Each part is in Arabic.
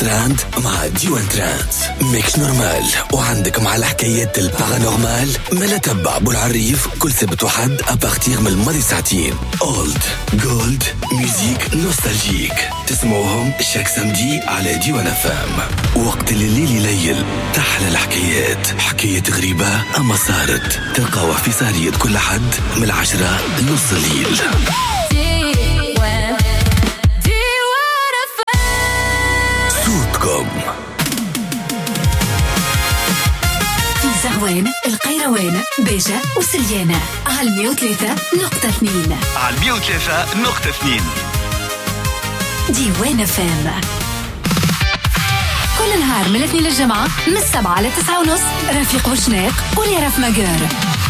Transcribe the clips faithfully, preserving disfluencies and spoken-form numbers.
تراند مع ديوان تراند ميكس نورمال. وعندك مع الحكايات البارانورمال ملا تبع أبو العريف كل سبت وحد أبارتيغ من الماضي ساعتين. أولد جولد ميوزيك نوستالجيك تسمعوهم شاك سمدي على ديوان فام. وقت الليل يليل تحلى الحكايات، حكايات غريبة أما صارت تلقاوها في سهرية كل حد من العشرة لنص الليل. صوتكم في زهوان، القيروان، بيجة وسليانة على مية وثلاثة نقطة اثنين على مية وثلاثة نقطة اثنين ديوان فام. كل نهار من الاثنين للجمعة من السبعة لتسعة ونص رفيق وشناق وليرف مجار.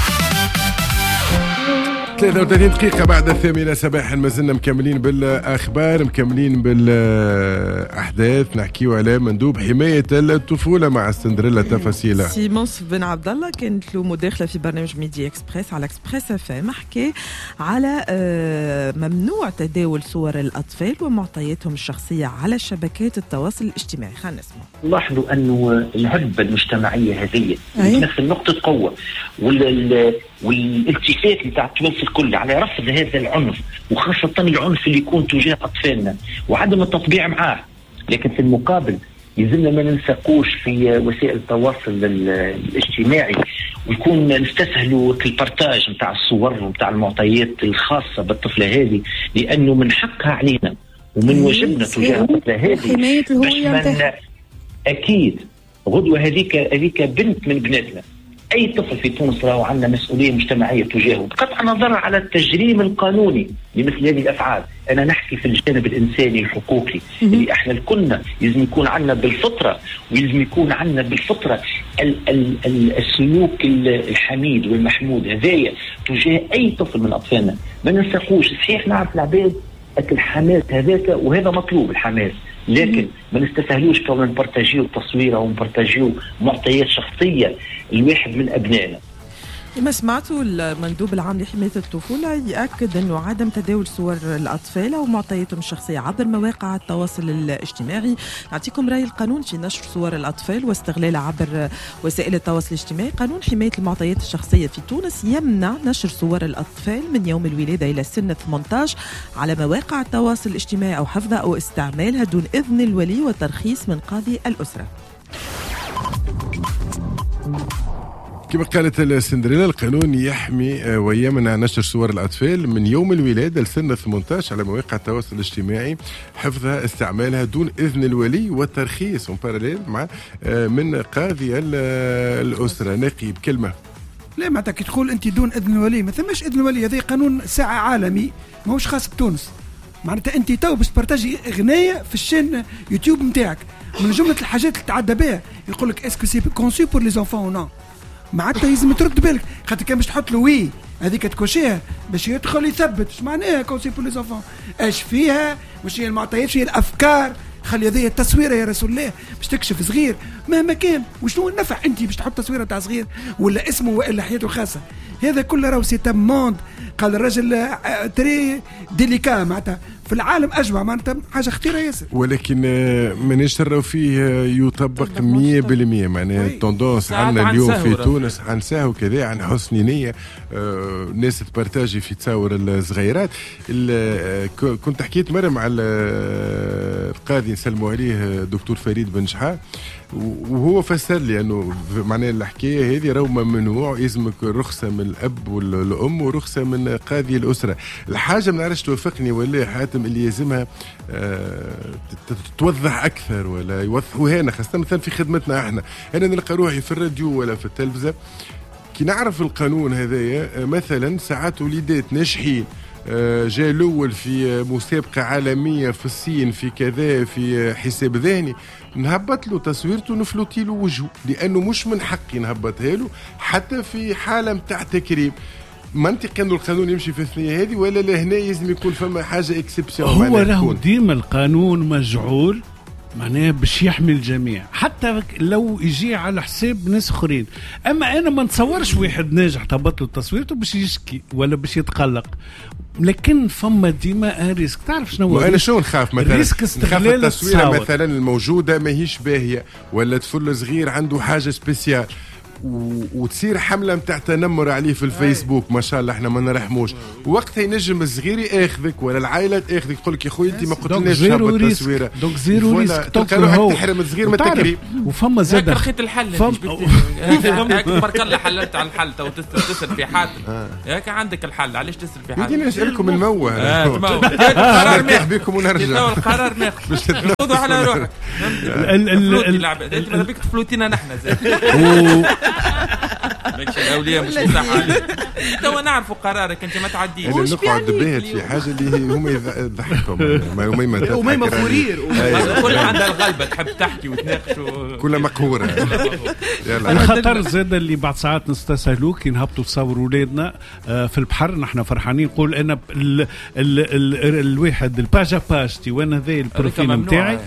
ثلاثة وثلاثين دقيقة بعد الثامنة صباحا ما زلنا مكملين بالأخبار، مكملين بالأحداث، نحكيو على مندوب حماية الطفولة مع سندريلا تفاصيلها. سيمونس بن عبد الله كانت له مداخلة في برنامج ميديا اكسبريس على اكسبريس اف ام، حكى على ممنوع تداول صور الأطفال ومعطياتهم الشخصية على شبكات التواصل الاجتماعي. خلينا نسمع. لاحظوا أنه الهبة المجتمعية هذه تمثل نقطة قوة، وال والالتفات بتاع التونس الكل على رفض هذا العنف، وخاصة العنف اللي يكون تجاه أطفالنا وعدم التطبيع معاه. لكن في المقابل يزلنا ما ننسقوش في وسائل التواصل الاجتماعي ويكون نستسهلوا البارتاج متاع الصور ومتاع المعطيات الخاصة بالطفلة هذه، لأنه من حقها علينا ومن واجبنا تجاه الطفلة هذه باش من أكيد غدوة هذيك هذيك بنت من بناتنا. أي طفل في تونس راهو عندنا مسؤولية مجتمعية تجاهه بقطع النظر على التجريم القانوني لمثل هذه الأفعال. أنا نحكي في الجانب الإنساني الحقوقي اللي إحنا الكلنا لازم يكون عندنا بالفطرة، ولازم يكون عندنا بالفطرة ال ال ال السلوك الحميد والمحمود هذايا تجاه أي طفل من أطفالنا. ما ننسقوش. صحيح نعرف العباد الحماس هذاك وهذا مطلوب الحماس، لكن ما نستسهلوش كون نبارتاجيو التصوير او نبارتاجيو معطيات شخصيه الواحد من ابنائنا. ما سمعتوا المندوب العام لحماية الطفولة يأكد أنه عدم تداول صور الأطفال أو معطياتهم الشخصية عبر مواقع التواصل الاجتماعي. نعطيكم رأي القانون في نشر صور الأطفال واستغلالها عبر وسائل التواصل الاجتماعي. قانون حماية المعطيات الشخصية في تونس يمنع نشر صور الأطفال من يوم الولادة إلى سن ثمانية عشر على مواقع التواصل الاجتماعي أو حفظها أو استعمالها دون إذن الولي وترخيص من قاضي الأسرة. كما قالت السندريلا القانون يحمي ويمنع نشر صور الأطفال من يوم الولادة لسن ثمانية عشر على مواقع التواصل الاجتماعي، حفظها استعمالها دون إذن الولي والترخيص مع من قاضي الأسرة. نقي بكلمة لا معناتها كي تقول أنت دون إذن الولي ما ثمش إذن الولي، هذا قانون ساعة عالمي ماهوش خاص بتونس. معناتها أنت تو باش تبارتاجي أغنية في الشين يوتيوب متاعك من جملة الحاجات اللي تعدى بها يقول لك اسكو سي كونسي بور لي زونفون او نو. معناتها لازم ترد بالك خاطر كان باش تحط له وي هذيك تكوشيها باش يدخل يثبت اش معناها كونسي بور لي زونفون، اش فيها واش هي المعطيات شي الافكار. خلي هذه التصويره يا رسول الله باش تكشف صغير مهما كان وشنو النفع انت باش تحط تصويره تاع صغير ولا اسمه ولا حياته الخاصه. هذا كله راهو سي موند. قال الرجل تري ديليكا معناتها في العالم أجمع معناتها حاجة خطيرة ياسر، ولكن مانيش نراو فيه يطبق مية بالمية. معناها التوندونس عندنا اليوم في تونس عن ساهو كذا عن حسن نية آه ناس تبارتاجي في تصاور الصغيرات. كنت حكيت مرة مع القاضي نسلموا عليه دكتور فريد بن شحا وهو فسر لي انه معناها الحكايه هذه راهو ممنوع، يلزمك رخصه من الاب والام ورخصه من قاضي الاسره. الحاجه ما نعرفش توافقني ولا حاتم اللي يلزمها أه توضح اكثر ولا يوضحوها لنا، خاصه مثلا في خدمتنا احنا. انا نلقى روحي في الراديو ولا في التلفزه كي نعرف القانون هذايا مثلا ساعات وليدات ناجحين جاء الأول في مسابقة عالمية في الصين في كذا في حساب ذهني نهبط له تصويرته نفلوتي له وجهه لأنه مش من حقي نهبطها له حتى في حالة متاع تكريم. منطقي أنه القانون يمشي في الثنية هذه ولا لا هنا لازم يكون فما حاجة إكسبسيون؟ هو راهو ديما القانون مجعول معناه باش يحمي الجميع حتى لو يجي على حساب ناس اخرين. اما انا ما نتصورش واحد ناجح تهبط له تصويرته باش يشكي ولا باش يتقلق، لكن فما ديما ريسك. تعرف شنو هو وانا شو نخاف مثلا؟ ريسك استغلال التصويره مثلا الموجوده ماهيش باهيه، ولا طفل صغير عنده حاجه سبيسيال و... وتصير حمله نتاع تنمر عليه في الفيسبوك، ما شاء الله احنا ما نرحموش، وقتها ينجم الصغير ياخذك ولا العائله تاخذك تقول لك يا خويا انت ما قلتلناش هبط التصويره. دونك زيرو ريسك تلقى تحرم الصغير من التكريم. وفما زاد رخيت الحل هيك برك الله حللت على الحل تو تسال في حاتم هيك عندك الحل، علاش تسال في حاتم؟ بدي نسالكم الموه القرار بكم ونرجع القرار ناخذ خذوا على روحك انت ماذا بك تفلوتينا نحن زين ماكش الاولياء مش مساحه عليك تو نعرفوا قرارك انت ما تعديش. انا نقعد باهت في حاجه اللي هما يضحكوا ما يوميما وميمه فرير كل عندها الغلبه تحب تحكي وتناقشوا كلها مقهوره. الخطر زاد اللي بعد ساعات نستسهلوا كي نهبطوا تصوروا اولادنا في البحر نحن فرحانين نقول انا الواحد الباجا باجتي وانا ذا البروفيل نتاعي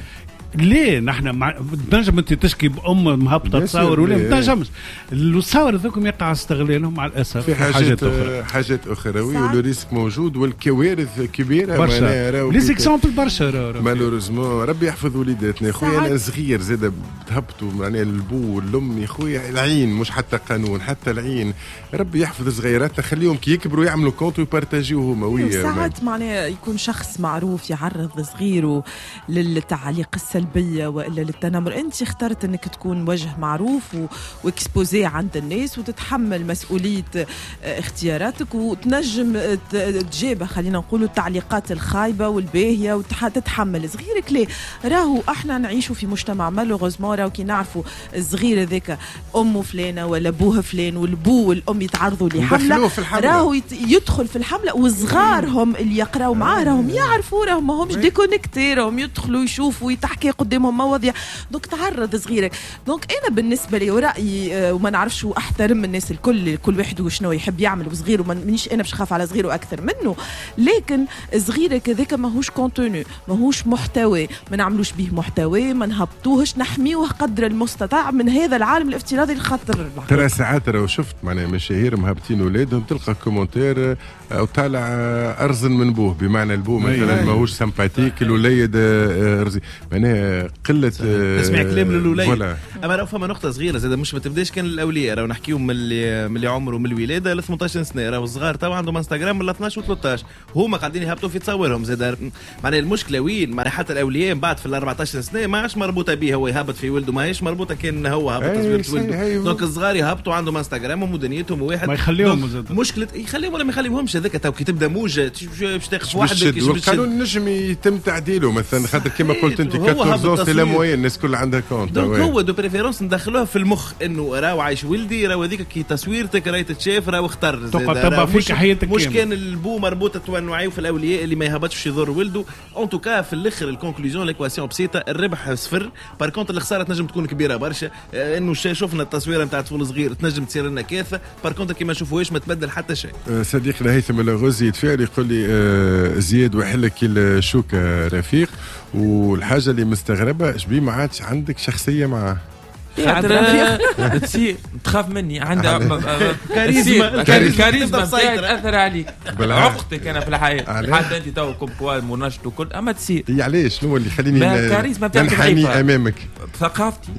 ليه نحن مع... نجم انت تشكي بام مهبطه تصور ولا ما تنجمش الصور ذوكم يقع استغلالهم مع الاسف في حاجات, حاجات اخرى حاجات اخرى والو ريسك موجود والكوارث كبيره برشا لي زيكزامبل برشا مالوريزمون ربي يحفظ وليداتنا. خويا انا صغير زاد تهبطوا معناها البو والام يا خويا العين مش حتى قانون حتى العين ربي يحفظ صغيراتنا خليهم كي يكبروا يعملوا كونت ويبارتاجيوه هما ويا ساعات معناها يكون شخص معروف يعرض صغيره للتعليق السلبية وإلا للتنمر. أنت اخترت أنك تكون وجه معروف و... واكسبوزي عند الناس وتتحمل مسؤولية اختياراتك وتنجم تجيب خلينا نقول التعليقات الخايبة والباهية وتتحمل. صغيرك ليه؟ راهو احنا نعيشوا في مجتمع مالوغوزمون راهو كي نعرفوا الصغير ذاك أمه فلانة ولا أبوه فلان والبو والأم يتعرضوا لحملة راهو يدخل في الحملة وصغارهم اللي يقرأوا معاه راهم يعرفوا راهم ما همش ديكونكتي راهم يدخلوا يشوفوا يتحكي قدامهم مواضيع دونك تعرض صغيرك. دونك انا بالنسبه لي ورأيي وما نعرفش احترم الناس الكل كل واحد وشنو يحب يعمل وصغير وما منيش انا باش نخاف على صغيره اكثر منه، لكن صغيرك هذاك ماهوش كونتوني ماهوش محتوى ما نعملوش به محتوى ما نهبطوهش نحميوه قدر المستطاع من هذا العالم الافتراضي الخطر. ترى ساعات لو شفت معناها مشاهير مهبطين اولادهم تلقى كومنتير او طالع ارزن من بوه بمعنى البو مثلا ماهوش سمباتيك الوليد ارزي معناها قله تسمع كلام للوليد. اما لو فما نقطه صغيره زاد مش ما تبداش كان الاولياء راهو نحكيهم من اللي من اللي عمره من الولاده ل ثمانية عشر سنه راهو الصغار تو عندهم انستغرام من اثناش و ثلاثة عشر هما قاعدين يهبطوا في تصاورهم زاد معناها المشكله وين معناها حتى الاولياء بعد في ال أربعة عشر سنه ما عادش مربوطه به هو يهبط في ولده ماهيش مربوطه كان هو هبط تصوير ولده. دونك الصغار يهبطوا عندهم انستغرام ودنيتهم واحد ما يخليهم مشكله يخليهم ولا ما يخليهمش هذاك تو كي تبدا موجه باش تاخذ واحد والقانون نجم يتم تعديله مثلا خاطر كما قلت انت أربعطاش سنه موين الناس كل عندها كونت دونك هو دو بريفيرونس ندخلوها في المخ انه راهو عايش ولدي راهو هذيك كي تصويرتك راهي تتشاف راهو اختار تبع فيك حياتك مش كان البو مربوطه تونعيه في الاولياء اللي ما يهبطش يضر ولده. اون توكا في الاخر الكونكلوزيون ليكواسيون بسيطه الربح صفر بار كونت الخساره تنجم تكون كبيره برشا انه شفنا التصويره نتاع طفل صغير تنجم تصير لنا كارثه بار كونت كي ما نشوفوهاش ما تبدل حتى شيء. صديقنا هيثم الغوزي يتفاعل يقول لي آه زياد وحلك الشوكه رفيق والحاجه اللي مستغربه شبي ما عادش عندك شخصيه معاه خاطر تصير تخاف مني عندها كاريزما كاريزما تاثر عليك عقدتك انا في الحياه حتى انت تو كوم كوا مناشط وكل اما تصير هي علاش شنو اللي يخليني كاريزما ننحني امامك ثقافتي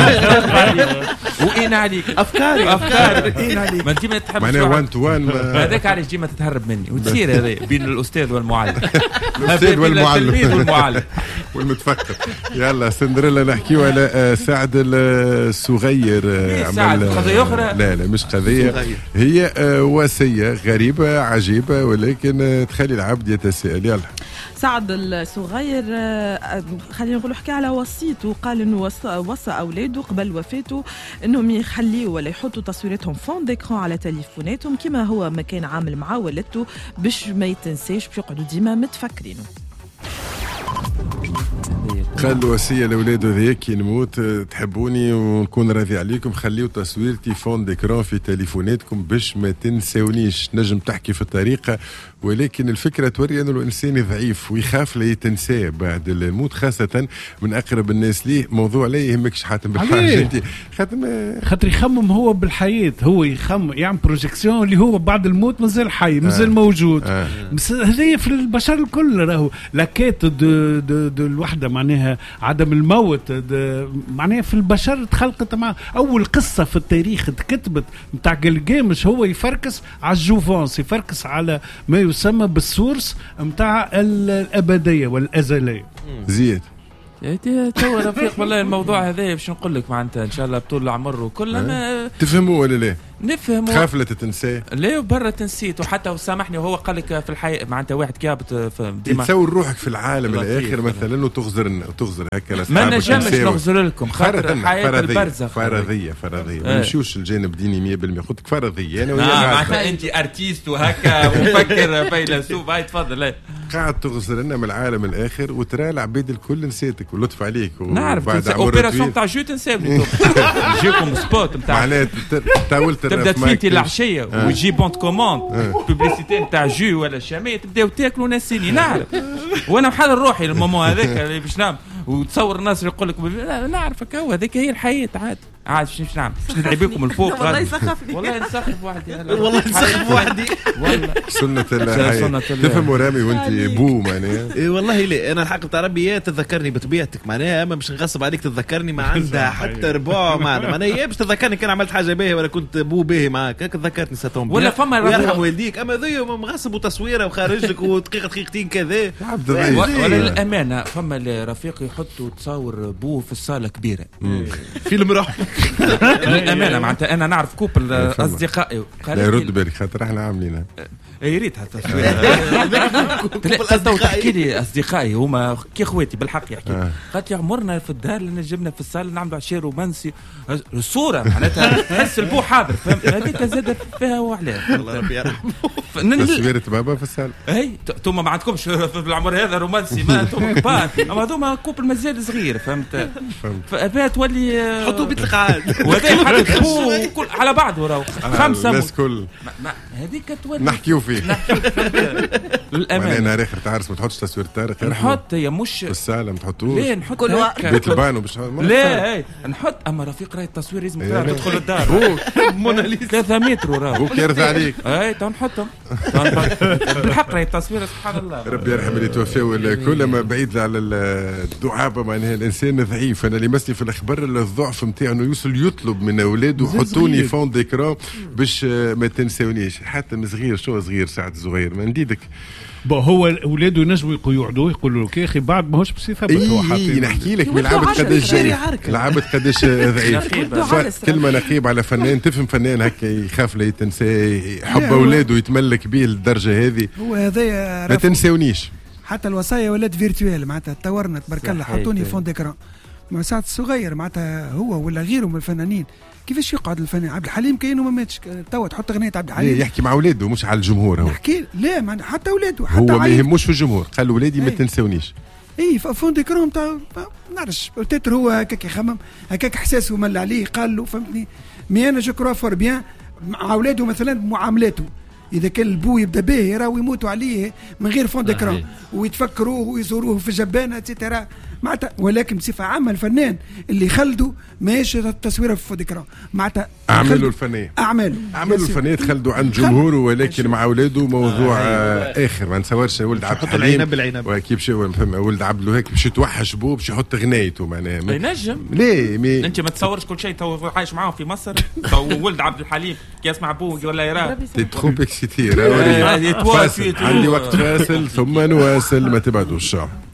وين عليك افكاري افكاري وين عليك ما انت ما تحبش معناها وان تو وان هذاك علاش ديما تتهرب مني وتصير هذا بين الاستاذ والمعلم الاستاذ والمعلم والمعلم والمتفكر. يلا سندريلا نحكيو على سعد الصغير عمل قضية أخرى. لا لا مش قضية صغير. هي وصية غريبة عجيبة ولكن تخلي العبد يتساءل. يلا سعد الصغير خلينا نقول حكي على وصيته قال انه وصى, وصى اولاده قبل وفاته انهم يخليوا ولا يحطوا تصويراتهم فون ديكران على تليفوناتهم كما هو ما كان عامل مع والدته باش ما يتنساش باش يقعدوا ديما متفكرينه. قال وصيه لاولاده ذيك كي نموت تحبوني ونكون راضي عليكم خليوا تصويرتي فون ديكران في تليفوناتكم باش ما تنساونيش. نجم تحكي في الطريقه ولكن الفكره توري انه الانسان ضعيف ويخاف لا يتنسى بعد الموت خاصه من اقرب الناس ليه. موضوع لا يهمكش حاتم بالحاجه انت خاطر خاطر يخمم هو بالحياه، هو يخمم يعمل بروجيكسيون اللي هو بعد الموت مازال حي مازال آه. موجود آه. هذه في البشر الكل راهو لاكيت دو دو دو الوحده معناها عدم الموت معناها في البشر تخلقت مع اول قصه في التاريخ تكتبت نتاع جلجامش هو يفركس على الجوفانس، يفركس على ما يسمى بالسورس نتاع الابديه والازليه. زيد تو رفيق والله الموضوع هذا باش نقول لك معناتها ان شاء الله طول العمر وكل ما تفهموا ولا لا؟ نفهم خاف لا تنساه لا برا تنسيت وحتى وسامحني وهو قال لك في الحياه معناتها واحد كابت ديما تصور روحك في العالم الاخر مثلا وتغزر وتغزر هكا ما نجمش نغزر لكم خاطر الحياه البرزخ فرضيه فرضيه ما نمشيوش الجانب ديني مية بالمية قلت لك فرضيه انا وياك معناتها انت ارتيست وهكا مفكر فيلسوف هاي تفضل قاعد تغزر لنا من العالم الاخر وترى العباد الكل نسيتك ولطف عليك نعرف اوبيراسيون تاع جو تنسابني يجيكم سبوت نتاع معناتها تاولت تبدا تفيتي العشيه آه. وتجي بونت كوموند آه. بوبليسيتي نتاع جو ولا شاميه تبداو تاكلوا ناسيني نعرف وانا محل روحي المومون هذاك اللي باش نعمل وتصور الناس يقول لك لا نعرفك هو هذيك هي الحياه عاد عاد شنو باش نعمل باش ندعي بكم الفوق والله يسخفني والله نسخف وحدي والله نسخف وحدي والله سنه الله تفهم رامي وانت بو معناها اي والله لا انا الحق تاع ربي تتذكرني بطبيعتك معناها اما مش نغصب عليك تتذكرني ما عندها حتى ربع معناها معناها باش تتذكرني كان عملت حاجه باهيه ولا كنت بو باهي معاك هكا تذكرتني ستوم ولا فما يرحم والديك اما ذي مغصب وتصويره وخارج لك ودقيقه دقيقتين كذا ولا الامانه فما رفيق يحطوا تصور بو في الصاله كبيره فيلم راح الامانه معناتها انا نعرف كوبل اصدقائي لا يرد بالك خاطر احنا عاملينها يا ريت هالتصوير تحكي لي اصدقائي هما كي اخواتي بالحق يحكي قالت لي عمرنا في الدار اللي جبنا في الصاله نعملوا عشاء رومانسي الصوره معناتها تحس البو حاضر فهمت هذيك زاد فيها وعلاه الله ربي يرحمه تصويره بابا في الصاله اي انتم ما عندكمش في العمر هذا رومانسي ما انتم كبار اما هذوما كوبل مازال صغير فهمت فبها تولي حطوا بيت القعاد وهذا حتى كل على بعضه راهو خمسه الناس كل هذيك تولي نحكيو فيه للامانه انا ريخ تعرس ما تحطش تصوير تاريخ نحط هي مش في الساله ما تحطوش ليه نحط كل وقت بيت البانو باش لا نحط اما رفيق راهي التصوير لازم تدخل الدار موناليزا ثلاثة متر وراه هو كيرضى عليك اي تو نحطهم بالحق راهي التصوير سبحان الله ربي يرحم اللي توفاوا الكل ما بعيد على الدعابه معناها الانسان ضعيف. انا اللي مسني في الاخبار الضعف نتاعو انه يوصل يطلب من اولاده حطوني فون ديكران باش ما تنساونيش حتى صغير شو صغير ساعه صغير ما نديدك هو اولاده ينجموا يقعدوا يقولوا له يا اخي بعد ماهوش باش يثبت هو حاطين نحكي لك بالعبد قداش العبد قداش ضعيف كلمه نقيب على فنان تفهم فنان هكا يخاف لا يتنسى يحب اولاده يتملك به للدرجه هذه هو هذايا ما تنساونيش حتى الوصايا ولات فيرتوال معناتها تطورنا تبارك الله حطوني فون ديكران ما ساعات صغير معناتها هو ولا غيره من الفنانين كيفاش يقعد الفنان عبد الحليم كاين وما ماتش توا تحط اغنيه عبد الحليم يحكي مع اولاده مش على الجمهور هو يحكي لا حتى اولاده حتى هو ما يهموش في الجمهور قال ولادي ما تنساونيش اي فون ديكرون تاع ما نعرفش بوتيتر هو هكاك يخمم هكاك احساسه مل عليه قال له فهمتني مي انا جو كرو فور بيان مع اولاده مثلا معاملاته اذا كان البو يبدا به راهو يموتوا عليه من غير فون ديكران ويتفكروه ويزوروه في جبانه اتسيتيرا معناتها ولكن بصفه عامه الفنان اللي خلدوا ماهيش التصوير في فون ديكران معناتها اعماله الفنيه اعماله اعماله الفنيه تخلدوا عند جمهوره ولكن مع اولاده موضوع آه اخر ما نتصورش ولد عبد الحليم وكيف فما ولد عبد الوهاب باش يتوحش بوه باش يحط غنايته معناها ينجم ليه مي... انت ما تصورش كل شيء تو عايش معاهم في مصر تو ولد عبد الحليم كي يسمع بوه ولا يراه تتخوب كثير عندي وقت فاصل ثم نواصل ما تبعدوش.